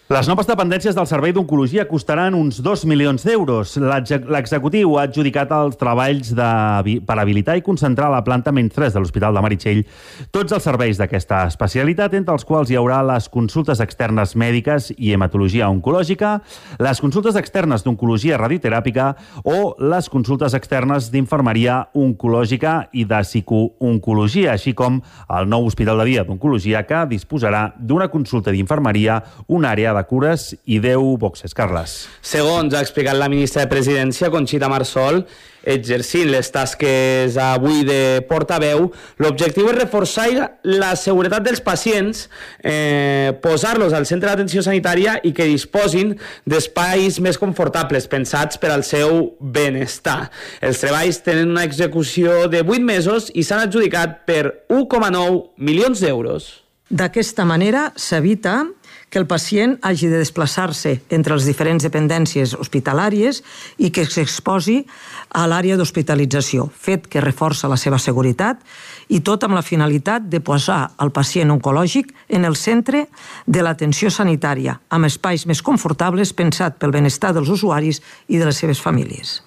Les noves dependències del Servei d'Oncologia costaran uns 2 milions d'euros. L'executiu ha adjudicat els treballs per habilitar i concentrar a la planta menys 3 de l'Hospital de Meritxell tots els serveis d'aquesta especialitat, entre els quals hi haurà les consultes externes mèdiques i hematologia oncològica, les consultes externes d'oncologia radioteràpica o les consultes externes d'infermeria oncològica i de psicooncologia, així com el nou Hospital de Dia d'Oncologia, que disposarà d'una consulta d'infermeria, una àrea de cures i 10 boxes. Carles. Segons ha explicat la ministra de Presidència, Conxita Marsol, exercint les tasques avui de portaveu, l'objectiu és reforçar la seguretat dels pacients, posar-los al centre d'atenció sanitària i que disposin d'espais més confortables, pensats per al seu benestar. Els treballs tenen una execució de 8 mesos i s'han adjudicat per 1,9 milions d'euros. D'aquesta manera s'evita que el pacient hagi de desplaçar-se entre les diferents dependències hospitalàries i que s'exposi a l'àrea d'hospitalització, fet que reforça la seva seguretat i tot amb la finalitat de posar el pacient oncològic en el centre de l'atenció sanitària, amb espais més confortables pensat pel benestar dels usuaris i de les seves famílies.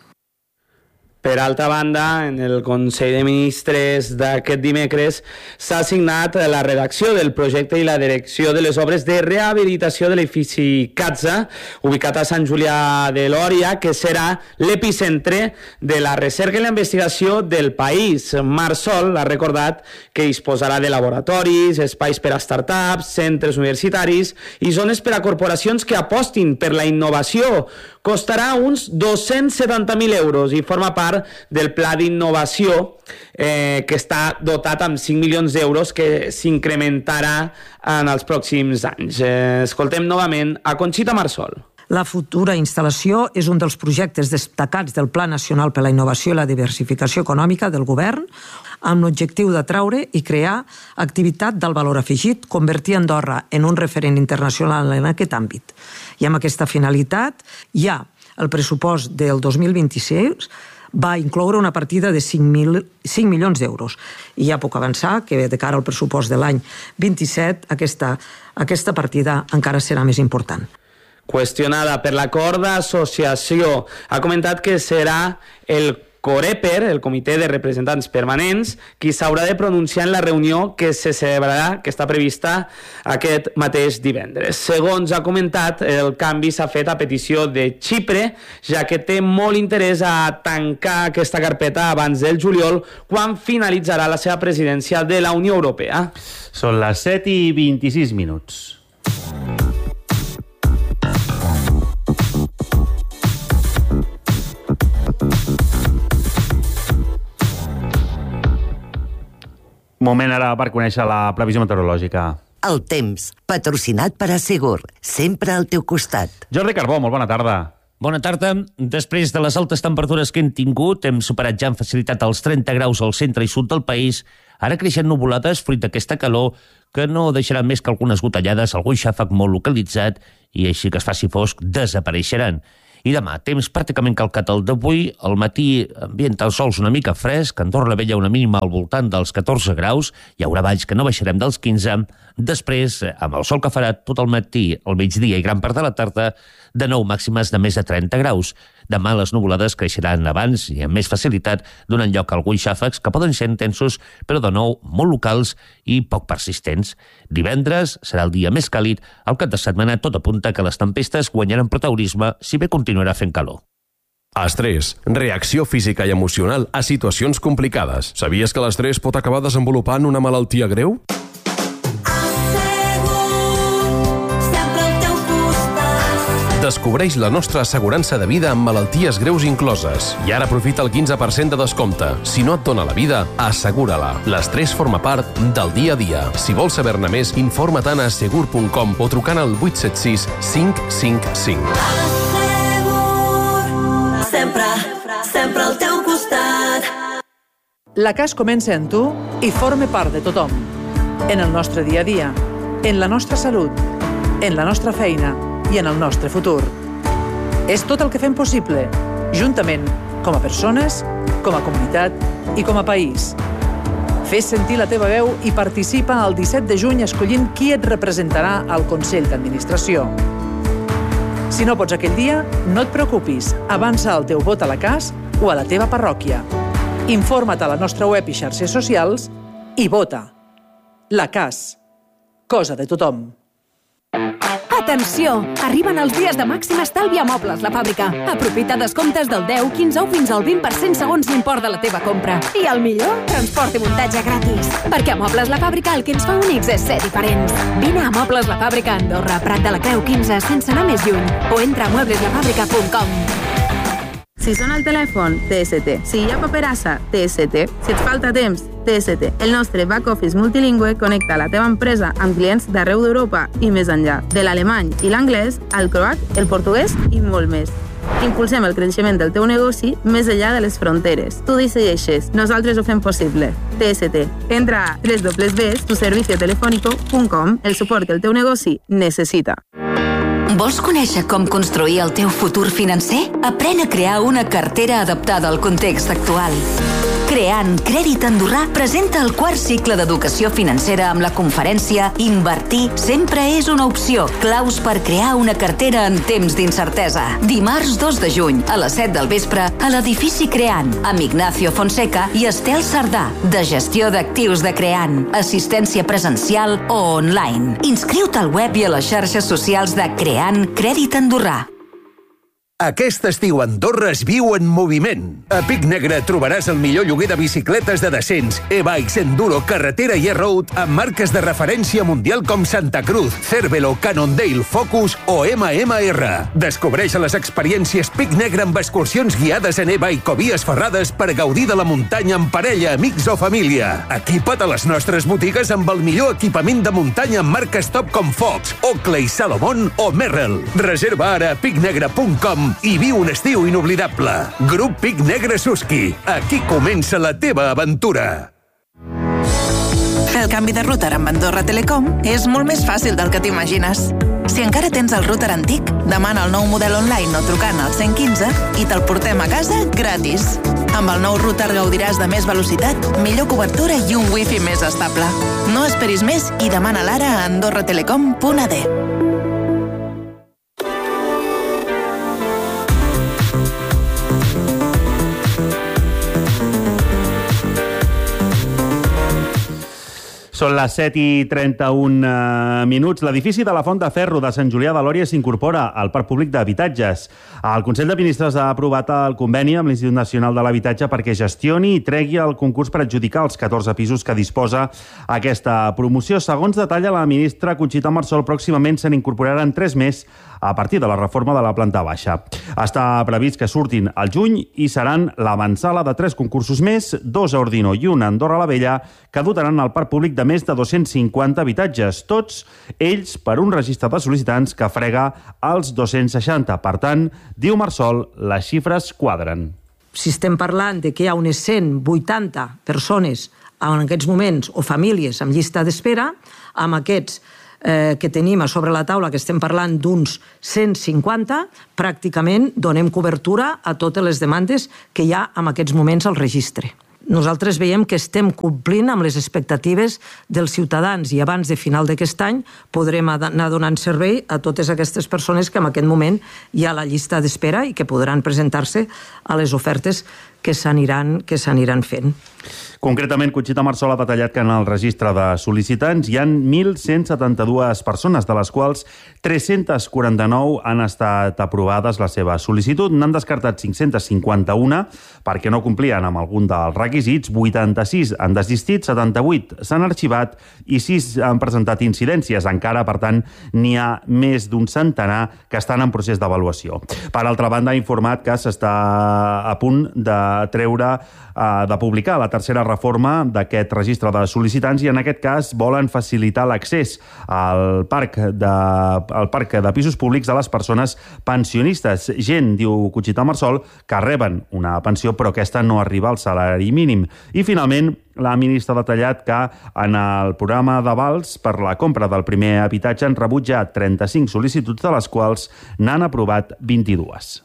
Per altra banda, en el Consell de Ministres d'aquest dimecres s'ha assignat la redacció del projecte i la direcció de les obres de rehabilitació de l'edifici CATSA, ubicat a Sant Julià de Lòria, que serà l'epicentre de la recerca i la investigació del país. Marsol ha recordat que disposarà de laboratoris, espais per a startups, centres universitaris i zones per a corporacions que apostin per la innovació. Costarà uns 270.000 euros i forma part del pla d'innovació que està dotat amb 5 milions d'euros que s'incrementarà en els pròxims anys. Escoltem novament a Conxita Marsol. La futura instal·lació és un dels projectes destacats del Pla Nacional per la Innovació i la Diversificació Econòmica del Govern, amb l'objectiu d'atraure i crear activitat d'alt valor afegit, convertir Andorra en un referent internacional en aquest àmbit. I amb aquesta finalitat, ja el pressupost del 2026 va incloure una partida de 5 milions d'euros. I ja puc avançar que de cara al pressupost de l'any 27 aquesta partida encara serà més important. Qüestionada per l'acord d'associació, ha comentat que serà el Coreper, el Comitè de Representants Permanents, qui s'haurà de pronunciar en la reunió que se celebrarà, que està prevista aquest mateix divendres. Segons ha comentat, el canvi s'ha fet a petició de Xipre, ja que té molt interès a tancar aquesta carpeta abans del juliol, quan finalitzarà la seva presidència de la Unió Europea. Són les 7:26. Moment ara per conèixer la previsió meteorològica. El temps, patrocinat per Assegur, sempre al teu costat. Jordi Carbó, molt bona tarda. Bona tarda. Després de les altes temperatures que hem tingut, hem superat ja amb facilitat els 30 graus al centre i sud del país. Ara creixen nuvolades fruit d'aquesta calor que no deixaran més que algunes gotellades, algun xàfec molt localitzat i així que es faci fosc desapareixeran. I demà, temps pràcticament calcat al d'avui, al matí ambient els sols una mica fresc, a Andorra la Vella una mínima al voltant dels 14 graus, hi haurà valls que no baixarem dels 15, després, amb el sol que farà tot el matí, al migdia i gran part de la tarda, de nou màximes de més de 30 graus. Demà les nuvolades creixeran abans i amb més facilitat, donant lloc a alguns xàfecs que poden ser intensos, però de nou molt locals i poc persistents. Divendres serà el dia més càlid, al cap de setmana tot apunta que les tempestes guanyaran protagonisme, si bé continuarà fent calor. Estrès, reacció física i emocional a situacions complicades. Sabies que l'estrès pot acabar desenvolupant una malaltia greu? Descobreix la nostra assegurança de vida amb malalties greus incloses. I ara aprofita el 15% de descompte. Si no et dóna la vida, assegura-la. L'estrès forma part del dia a dia. Si vols saber-ne més, informa't a assegur.com o trucant al 876 555. Sempre al teu costat. La CAS comença en tu i forma part de tothom. En el nostre dia a dia, en la nostra salut, en la nostra feina i en el nostre futur. És tot el que fem possible, juntament, com a persones, com a comunitat i com a país. Fes sentir la teva veu i participa el 17 de juny escollint qui et representarà al Consell d'Administració. Si no pots aquell dia, no et preocupis. Avança el teu vot a la CAS o a la teva parròquia. Informa't a la nostra web i xarxes socials i vota. La CAS. Cosa de tothom. Atenció! Arriben els dies de màxim estalvi a Mobles La Fàbrica. Aprofita descomptes del 10, 15 o fins al 20% segons l'import de la teva compra. I el millor? Transport i muntatge gratis. Perquè a Mobles La Fàbrica el que ens fa únics és ser diferents. Vine a Mobles La Fàbrica a Andorra, Prat de la Creu 15, sense anar més lluny. O entra a muebleslafàbrica.com. Si sona el telèfon, TST. Si hi ha paperassa, TST. Si et falta temps, TST. El nostre back office multilingüe connecta la teva empresa amb clients d'arreu d'Europa i més enllà. De l'alemany i l'anglès, al croat, el portuguès i molt més. Impulsem el creixement del teu negoci més enllà de les fronteres. Tu decideixes, nosaltres ho fem possible. TST. Entra a www.tuserviciotelefónico.com, el suport que el teu negoci necessita. Vols conèixer com construir el teu futur financer? Aprèn a crear una cartera adaptada al context actual. Creant Crèdit Andorrà presenta el quart cicle d'educació financera amb la conferència Invertir sempre és una opció. Claus per crear una cartera en temps d'incertesa. Dimarts 2 de juny, a les 7 del vespre, a l'edifici Creant, amb Ignacio Fonseca i Estel Sardà, de gestió d'actius de Creant, assistència presencial o online. Inscriu-te al web i a les xarxes socials de Creant Crèdit Andorrà. Aquest estiu Andorra es viu en moviment. A Pic Negre trobaràs el millor lloguer de bicicletes de descens, e-bikes, enduro, carretera i e-road amb marques de referència mundial com Santa Cruz, Cervelo, Cannondale, Focus o MMR. Descobreix les experiències Pic Negre amb excursions guiades en e-bike o vies ferrades per gaudir de la muntanya amb parella, amics o família. Equipa't a les nostres botigues amb el millor equipament de muntanya amb marques top com Fox, Oakley, Salomon o Merrell. Reserva ara a picnegre.com i viu un estiu inoblidable. Grup Pic Negre Suski. Aquí comença la teva aventura. Fer el canvi de router amb Andorra Telecom és molt més fàcil del que t'imagines. Si encara tens el router antic, demana el nou model online o trucant al 115 i te'l portem a casa gratis. Amb el nou router gaudiràs de més velocitat, millor cobertura i un wifi més estable. No esperis més i demana l'ara a andorratelecom.ad. Són les 7:31 minuts. L'edifici de la Font de Ferro de Sant Julià de Lòria s'incorpora al Parc Públic d'Habitatges. El Consell de Ministres ha aprovat el conveni amb l'Institut Nacional de l'Habitatge perquè gestioni i tregui el concurs per adjudicar els 14 pisos que disposa aquesta promoció. Segons detalla la ministra Conxita Marsol, pròximament se n'incorporaran 3 més a partir de la reforma de la planta baixa. Està previst que surtin al juny i seran l'avantsala de 3 concursos més, 2 a Ordino i 1 a Andorra la Vella, que dotaran el parc públic de més de 250 habitatges, tots ells per un registre de sol·licitants que frega els 260. Per tant, diu Marsol, les xifres quadren. Si estem parlant de que hi ha unes 180 persones en aquests moments o famílies amb llista d'espera, amb aquests que tenim a sobre la taula, que estem parlant d'uns 150, pràcticament donem cobertura a totes les demandes que hi ha en aquests moments al registre. Nosaltres veiem que estem complint amb les expectatives dels ciutadans i abans de final d'aquest any podrem anar donant servei a totes aquestes persones que en aquest moment hi ha a la llista d'espera i que podran presentar-se a les ofertes que s'aniran fent. Concretament, Conxita Marsol ha detallat que en el registre de sol·licitants hi ha 1.172 persones, de les quals 349 han estat aprovades la seva sol·licitud. N'han descartat 551 perquè no complien amb algun dels requisits, 86 han desistit, 78 s'han arxivat i 6 han presentat incidències. Encara, per tant, n'hi ha més d'un centenar que estan en procés d'avaluació. Per altra banda, ha informat que s'està a punt de publicar la tercera reforma d'aquest registre de sol·licitants i en aquest cas volen facilitar l'accés al parc de pisos públics a les persones pensionistes. Gent, diu Conxita Marsol, que reben una pensió però aquesta no arriba al salari mínim. I finalment, la ministra ha detallat que en el programa d'avals per la compra del primer habitatge han rebut ja 35 sol·licituds, de les quals n'han aprovat 22.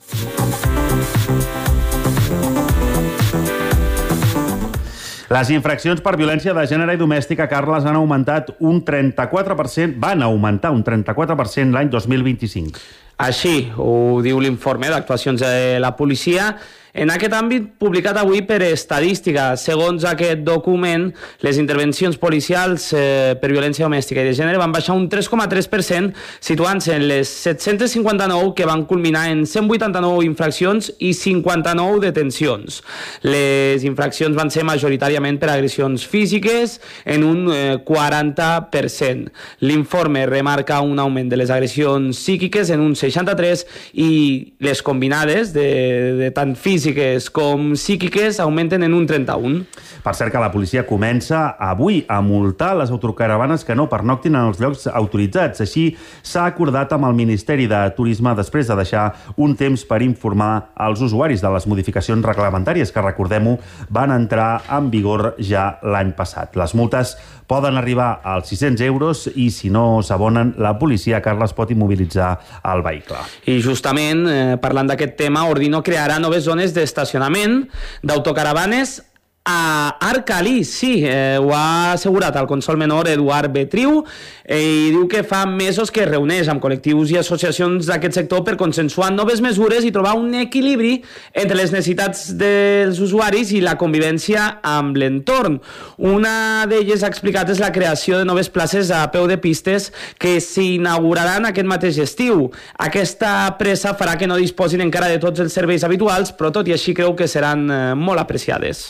Les infraccions per violència de gènere i domèstica, Carles, van augmentar un 34% l'any 2025. Així ho diu l'informe d'actuacions de la policia. En aquest àmbit, publicat avui per Estadística, segons aquest document, les intervencions policials per violència domèstica i de gènere van baixar un 3,3%, situant-se en les 759 que van culminar en 189 infraccions i 59 detencions. Les infraccions van ser majoritàriament per agressions físiques en un 40%. L'informe remarca un augment de les agressions psíquiques en un 63% i les combinades de tant físiques com psíquiques augmenten en un 31. Per cert que la policia comença avui a multar les autocaravanes que no pernoctin en els llocs autoritzats. Així s'ha acordat amb el Ministeri de Turisme després de deixar un temps per informar als usuaris de les modificacions reglamentàries que, recordem-ho, van entrar en vigor ja l'any passat. Les multes poden arribar als 600 euros i, si no s'abonen, la policia, Carles, pot immobilitzar el vehicle. I justament, parlant d'aquest tema, Ordino crearà noves zones d'estacionament d'autocaravanes a Arcalí, sí, ho ha assegurat el consol menor Eduard Betriu i diu que fa mesos que es reuneix amb col·lectius i associacions d'aquest sector per consensuar noves mesures i trobar un equilibri entre les necessitats dels usuaris i la convivència amb l'entorn. Una d'elles, ha explicat, és la creació de noves places a peu de pistes que s'inauguraran aquest mateix estiu. Aquesta pressa farà que no disposin encara de tots els serveis habituals, però tot i així creu que seran molt apreciades.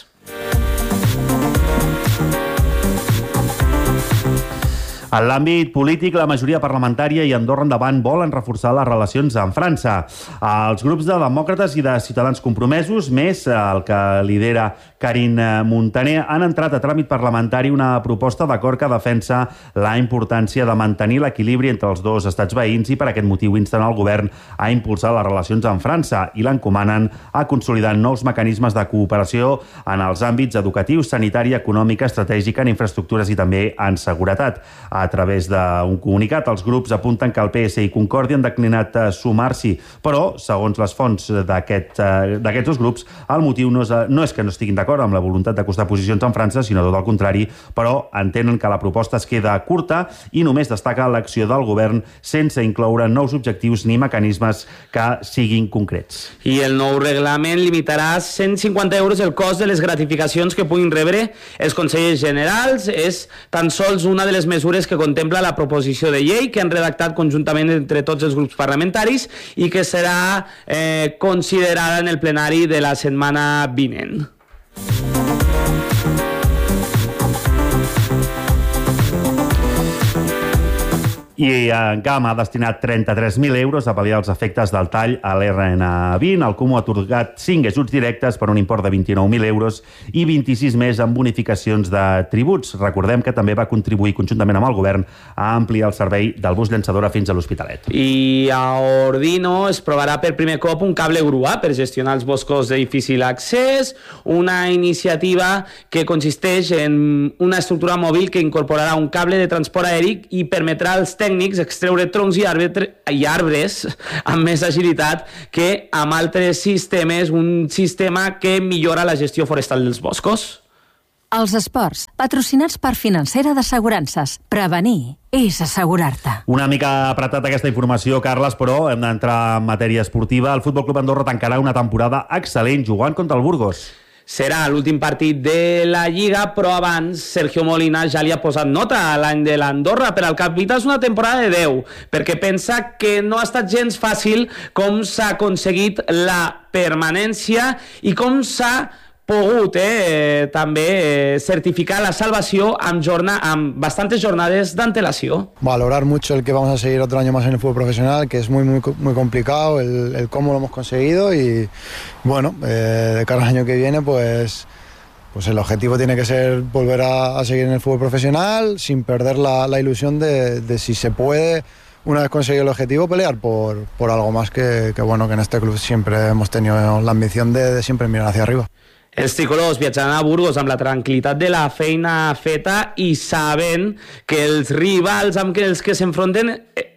En l'àmbit polític, la majoria parlamentària i Andorra Endavant volen reforçar les relacions amb França. Els grups de demòcrates i de Ciutadans Compromesos, més el que lidera Karine Montaner, han entrat a tràmit parlamentari una proposta d'acord que defensa la importància de mantenir l'equilibri entre els dos estats veïns i per aquest motiu insten el govern a impulsar les relacions amb França i l'encomanen a consolidar nous mecanismes de cooperació en els àmbits educatius, sanitari, econòmica, estratègica, en infraestructures i també en seguretat. A través d'un comunicat, els grups apunten que el PS i Concòrdia han declinat sumar-s'hi, però, segons les fonts d'aquests dos grups, el motiu no és que no estiguin d'acord amb la voluntat d'acostar posicions amb França, sinó tot el contrari, però entenen que la proposta es queda curta i només destaca l'acció del govern sense incloure nous objectius ni mecanismes que siguin concrets. I el nou reglament limitarà a 150 euros el cost de les gratificacions que puguin rebre els consellers generals. És tan sols una de les mesures que contempla la proposició de llei que han redactat conjuntament entre tots els grups parlamentaris i que serà considerada en el plenari de la setmana vinent. I en GAM ha destinat 33.000 euros a pal·liar els efectes del tall a l'RN20. El Comú ha atorgat 5 ajuts directes per un import de 29.000 euros i 26 més en bonificacions de tributs. Recordem que també va contribuir conjuntament amb el govern a ampliar el servei del bus llançadora fins a l'Hospitalet. I a Ordino es provarà per primer cop un cable grua per gestionar els boscos de difícil accés, una iniciativa que consisteix en una estructura mòbil que incorporarà un cable de transport aèric i permetrà als tècnics extreure troncs i arbres amb més agilitat que amb altres sistemes, un sistema que millora la gestió forestal dels boscos. Els esports, patrocinats per Financera d'Assegurances. Prevenir és assegurar-te. Una mica apretat aquesta informació, Carles, però hem d'entrar en matèria esportiva. El Futbol Club Andorra tancarà una temporada excel·lent jugant contra el Burgos. Serà l'últim partit de la Lliga, però abans Sergio Molina ja li ha posat nota a l'any de l'Andorra. Per al capità és una temporada de 10, perquè pensa que no ha estat gens fàcil com s'ha aconseguit la permanència i com s'ha pogut també certificar la salvació amb bastantes jornades d'antelació. Valorar mucho el que vamos a seguir otro año más en el fútbol profesional, que es muy complicado, el cómo lo hemos conseguido y bueno, de cara al año que viene pues el objetivo tiene que ser volver a seguir en el fútbol profesional sin perder la ilusión de si se puede, una vez conseguido el objetivo, pelear por algo más que bueno, que en este club siempre hemos tenido la ambición de siempre mirar hacia arriba. Els tricolors viatjaran a Burgos amb la tranquil·litat de la feina feta i saben que els rivals amb els que s'enfronten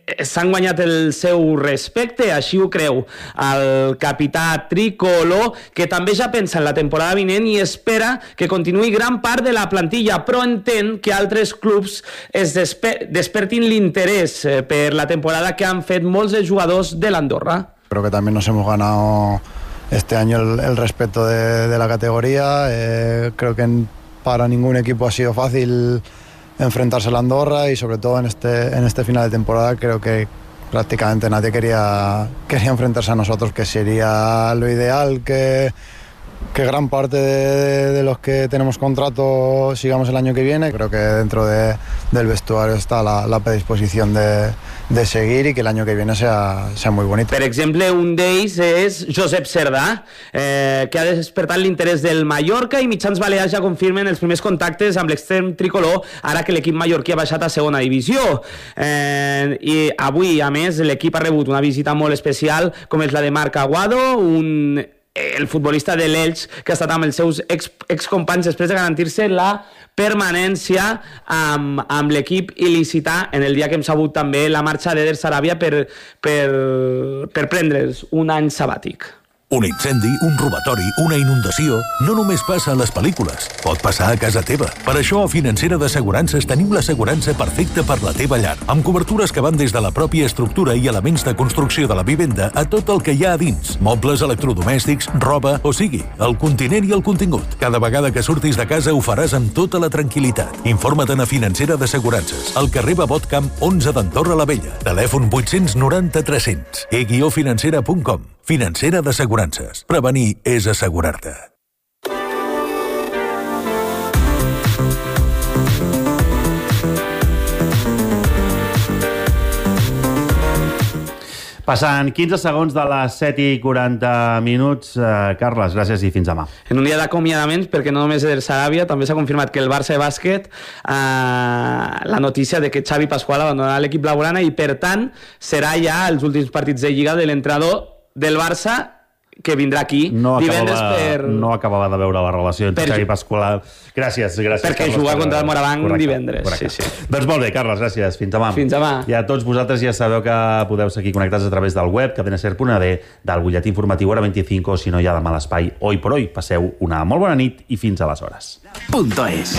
s'han guanyat el seu respecte, així ho creu el capità tricolor, que també ja pensa en la temporada vinent i espera que continuï gran part de la plantilla, però entén que altres clubs es despertin l'interès per la temporada que han fet molts jugadors de l'Andorra. Creo que también nos hemos ganado este año el respeto de la categoría. Creo que para ningún equipo ha sido fácil enfrentarse a la Andorra y sobre todo en este final de temporada creo que prácticamente nadie quería enfrentarse a nosotros, que sería lo ideal que gran parte de los que tenemos contrato sigamos el año que viene. Creo que dentro del vestuario está la predisposición de seguir y que el año que viene sea muy bonito. Per exemple, un d'ells és Josep Cerdà, que ha despertat l'interès del Mallorca i mitjans balears ja confirmen els primers contactes amb l'extrem tricolor ara que l'equip mallorquí ha baixat a segona divisió. I avui, a més, l'equip ha rebut una visita molt especial com és la de Marc Aguado, el futbolista de l'Elx, que ha estat amb els seus excompanys després de garantir-se la permanència amb l'equip il·licità en el dia que hem sabut també la marxa d'Eder Sarabia per prendre's un any sabàtic. Un incendi, un robatori, una inundació, no només passa a les pel·lícules, pot passar a casa teva. Per això a Financera d'Assegurances tenim l'assegurança perfecta per la teva llar, amb cobertures que van des de la pròpia estructura i elements de construcció de la vivenda a tot el que hi ha a dins, mobles, electrodomèstics, roba, o sigui, el continent i el contingut. Cada vegada que surtis de casa ho faràs amb tota la tranquil·litat. Informa't a Financera d'Assegurances, al carrer Babot Camp 11 d'Andorra la Vella, telèfon 890 300, e-financera.com. Financera d'Assegurances. Prevenir és assegurar-te. Passant 15 segons de les 7:40. Carles, gràcies i fins demà. En un dia d'acomiadaments, perquè no només Eder Sarabia, també s'ha confirmat que el Barça de bàsquet, la notícia de que Xavi Pascual abandonarà l'equip blaugrana i, per tant, serà ja els últims partits de Lliga de l'entrenador del Barça, que vindrà aquí divendres per... No acabava de veure la relació entre Xavi Pascual. Gràcies, perquè Carles, jugar contra el Morabanc divendres. Sí. Doncs molt bé, Carles, gràcies. Fins demà. Fins demà. I a tots vosaltres ja sabeu que podeu seguir connectats a través del web cadenaser.d, del butlletí informatiu Hora 25, o si no, ja demà a l'espai Hoy por Hoy. Passeu una molt bona nit i fins aleshores. .es.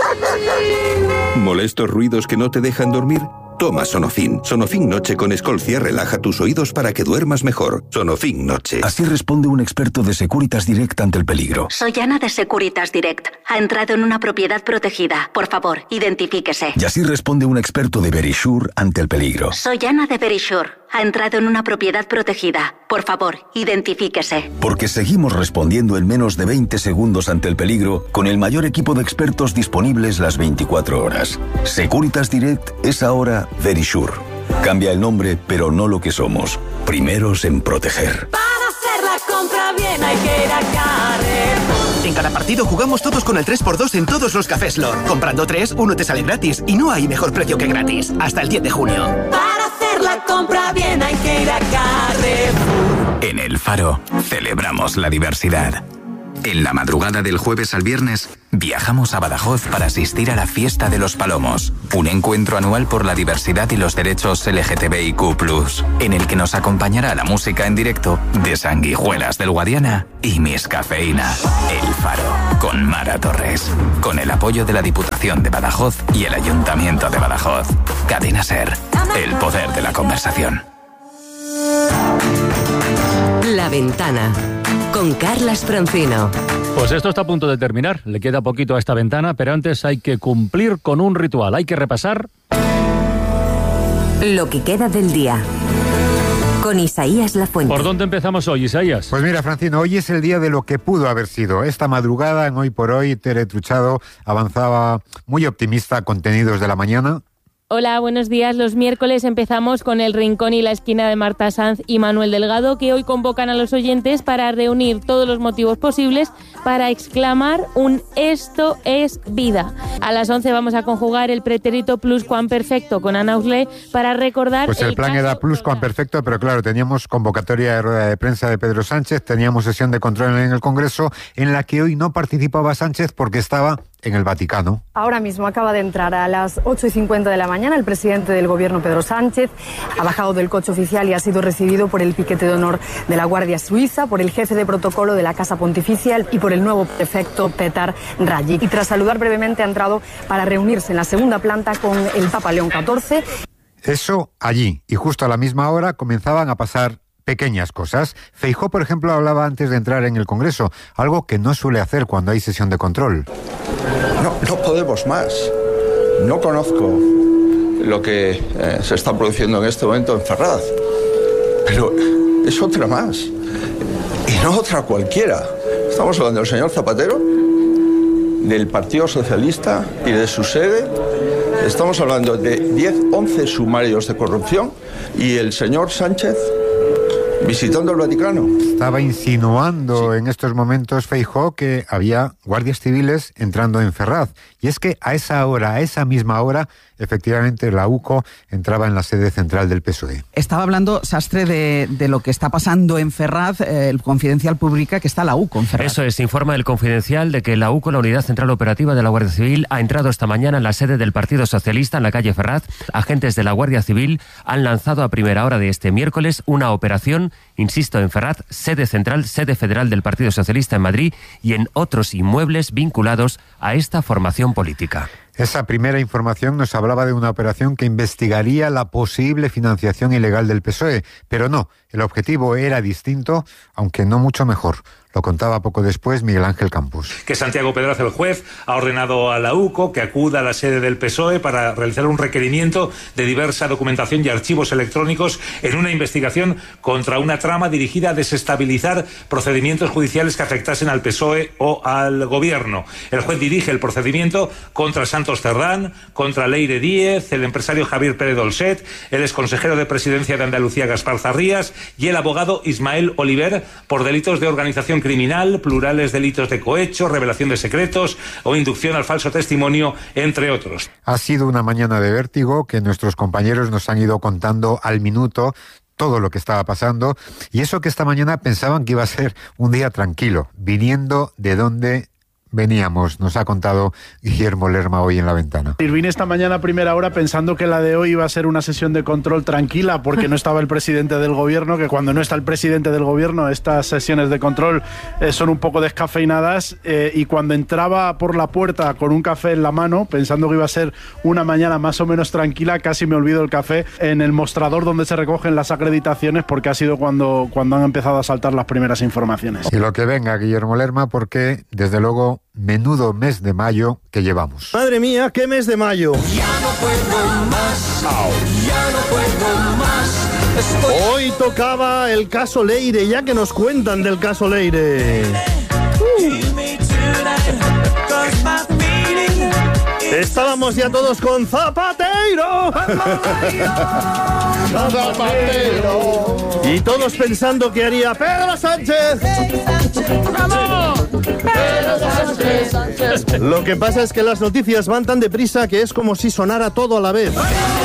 ¿Molestos ruidos que no te dejan dormir? Toma Sonofin. Sonofin Noche con Escolcia relaja tus oídos para que duermas mejor. Sonofin Noche. Así responde un experto de Securitas Direct ante el peligro. Soy Ana de Securitas Direct. Ha entrado en una propiedad protegida. Por favor, identifíquese. Y así responde un experto de Verisure ante el peligro. Soy Ana de Verisure. Ha entrado en una propiedad protegida. Por favor, identifíquese. Porque seguimos respondiendo en menos de 20 segundos ante el peligro con el mayor equipo de expertos disponibles las 24 horas. Securitas Direct es ahora Verisure. Cambia el nombre, pero no lo que somos. Primeros en proteger. Para hacer la compra bien hay que ir a Carrefour. En cada partido jugamos todos con el 3x2 en todos los cafés Lord. Comprando 3, uno te sale gratis. Y no hay mejor precio que gratis. Hasta el 10 de junio. Para hacer la compra bien hay que ir a Carrefour. En El Faro celebramos la diversidad. En la madrugada del jueves al viernes, viajamos a Badajoz para asistir a la Fiesta de los Palomos, un encuentro anual por la diversidad y los derechos LGTBIQ+, en el que nos acompañará la música en directo de Sanguijuelas del Guadiana y Miss Cafeína. El Faro, con Mara Torres, con el apoyo de la Diputación de Badajoz y el Ayuntamiento de Badajoz. Cadena SER, el poder de la conversación. La Ventana, con Carlas Francino. Pues esto está a punto de terminar. Le queda poquito a esta ventana, pero antes hay que cumplir con un ritual. Hay que repasar lo que queda del día. Con Isaías Lafuente. ¿Por dónde empezamos hoy, Isaías? Pues mira, Francino, hoy es el día de lo que pudo haber sido. Esta madrugada, en Hoy por Hoy, Tere Truchado avanzaba muy optimista, contenidos de la mañana. Hola, buenos días. Los miércoles empezamos con El Rincón y la Esquina de Marta Sanz y Manuel Delgado, que hoy convocan a los oyentes para reunir todos los motivos posibles para exclamar un «Esto es vida». A las 11 vamos a conjugar el pretérito pluscuamperfecto con Ana Auslé para recordar... Pues el plan era pluscuamperfecto, pero claro, teníamos convocatoria de rueda de prensa de Pedro Sánchez, teníamos sesión de control en el Congreso, en la que hoy no participaba Sánchez porque estaba en el Vaticano. Ahora mismo acaba de entrar a las 8:50 de la mañana el presidente del gobierno, Pedro Sánchez. Ha bajado del coche oficial y ha sido recibido por el piquete de honor de la Guardia Suiza, por el jefe de protocolo de la Casa Pontificia y por el nuevo prefecto Petar Rajic. Y tras saludar brevemente ha entrado para reunirse en la segunda planta con el Papa León XIV. Eso allí, y justo a la misma hora comenzaban a pasar pequeñas cosas. Feijóo, por ejemplo, hablaba antes de entrar en el Congreso, algo que no suele hacer cuando hay sesión de control. No podemos más. No conozco lo que se está produciendo en este momento en Ferraz, pero es otra más, y no otra cualquiera. Estamos hablando del señor Zapatero, del Partido Socialista y de su sede. Estamos hablando de 11 sumarios de corrupción y el señor Sánchez visitando el Vaticano. Estaba insinuando en estos momentos Feijóo que había guardias civiles entrando en Ferraz. Y es que a esa misma hora, efectivamente la UCO entraba en la sede central del PSOE. Estaba hablando Sastre de lo que está pasando en Ferraz. El Confidencial publica que está la UCO en Ferraz. Eso es, informa el Confidencial de que la UCO, la Unidad Central Operativa de la Guardia Civil, ha entrado esta mañana en la sede del Partido Socialista en la calle Ferraz. Agentes de la Guardia Civil han lanzado a primera hora de este miércoles una operación, insisto, en Ferraz, sede central, sede federal del Partido Socialista en Madrid y en otros inmuebles vinculados a esta formación política. Esa primera información nos hablaba de una operación que investigaría la posible financiación ilegal del PSOE, pero no, el objetivo era distinto, aunque no mucho mejor. Lo contaba poco después Miguel Ángel Campos. Que Santiago Pedraza, el juez, ha ordenado a la UCO que acuda a la sede del PSOE para realizar un requerimiento de diversa documentación y archivos electrónicos en una investigación contra una trama dirigida a desestabilizar procedimientos judiciales que afectasen al PSOE o al gobierno. El juez dirige el procedimiento contra Santos Cerdán, contra Leire Díez, el empresario Javier Pérez Dolcet, el exconsejero de Presidencia de Andalucía Gaspar Zarrías y el abogado Ismael Oliver por delitos de organización criminal, plurales delitos de cohecho, revelación de secretos o inducción al falso testimonio, entre otros. Ha sido una mañana de vértigo que nuestros compañeros nos han ido contando al minuto todo lo que estaba pasando, y eso que esta mañana pensaban que iba a ser un día tranquilo, viniendo de donde veníamos, nos ha contado Guillermo Lerma hoy en La Ventana. Vine esta mañana a primera hora pensando que la de hoy iba a ser una sesión de control tranquila porque no estaba el presidente del gobierno, que cuando no está el presidente del gobierno estas sesiones de control son un poco descafeinadas, y cuando entraba por la puerta con un café en la mano pensando que iba a ser una mañana más o menos tranquila, casi me olvido el café en el mostrador donde se recogen las acreditaciones, porque ha sido cuando han empezado a saltar las primeras informaciones. Y lo que venga, Guillermo Lerma, porque desde luego menudo mes de mayo que llevamos. Madre mía, qué mes de mayo. Ya no puedo más, ya no puedo más. Hoy tocaba el caso Leire, ya que nos cuentan del caso Leire. Estábamos ya todos con Zapatero. Zapatero. Y todos pensando que haría Pedro Sánchez. ¡Vamos! Pedro Sánchez. Lo que pasa es que las noticias van tan deprisa que es como si sonara todo a la vez.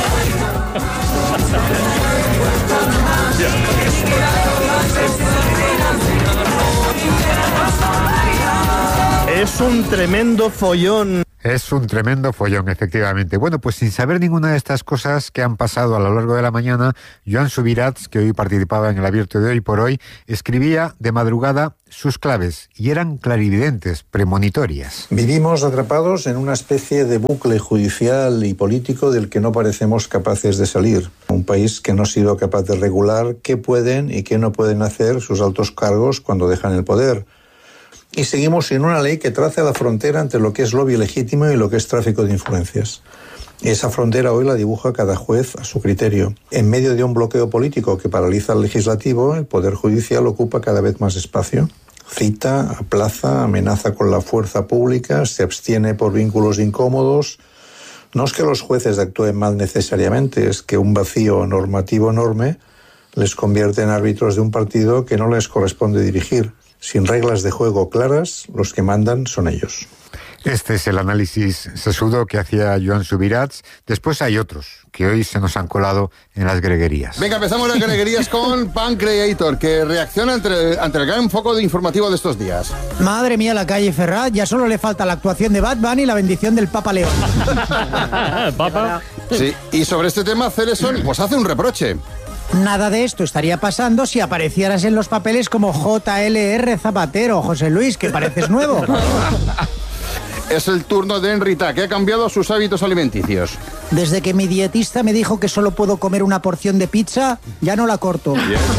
Es un tremendo follón. Es un tremendo follón, efectivamente. Bueno, pues sin saber ninguna de estas cosas que han pasado a lo largo de la mañana, Joan Subirats, que hoy participaba en el abierto de Hoy por Hoy, escribía de madrugada sus claves, y eran clarividentes, premonitorias. Vivimos atrapados en una especie de bucle judicial y político del que no parecemos capaces de salir. Un país que no ha sido capaz de regular qué pueden y qué no pueden hacer sus altos cargos cuando dejan el poder. Y seguimos sin una ley que trace la frontera entre lo que es lobby legítimo y lo que es tráfico de influencias. Esa frontera hoy la dibuja cada juez a su criterio. En medio de un bloqueo político que paraliza al legislativo, el Poder Judicial ocupa cada vez más espacio. Cita, aplaza, amenaza con la fuerza pública, se abstiene por vínculos incómodos. No es que los jueces actúen mal necesariamente, es que un vacío normativo enorme les convierte en árbitros de un partido que no les corresponde dirigir. Sin reglas de juego claras, los que mandan son ellos. Este es el análisis sesudo que hacía Joan Subirats. Después hay otros que hoy se nos han colado en las greguerías. Venga, empezamos las greguerías con Pancreator, que reacciona ante el gran foco de informativo de estos días. Madre mía, la calle Ferraz, ya solo le falta la actuación de Bad Bunny y la bendición del Papa León. ¿Papa? Sí, y sobre este tema, Celeson pues hace un reproche. Nada de esto estaría pasando si aparecieras en los papeles como JLR Zapatero, José Luis, que pareces nuevo. Es el turno de Enrita, que ha cambiado sus hábitos alimenticios. Desde que mi dietista me dijo que solo puedo comer una porción de pizza, ya no la corto.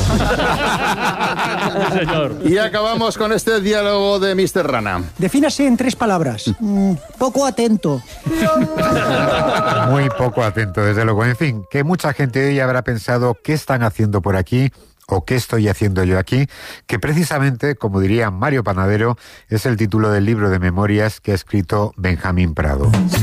Señor. Y acabamos con este diálogo de Mr. Rana. Defínase en 3 palabras. Poco atento. Muy poco atento, desde luego. En fin, que mucha gente hoy habrá pensado qué están haciendo por aquí o qué estoy haciendo yo aquí, que precisamente, como diría Mario Panadero, es el título del libro de memorias que ha escrito Benjamín Prado.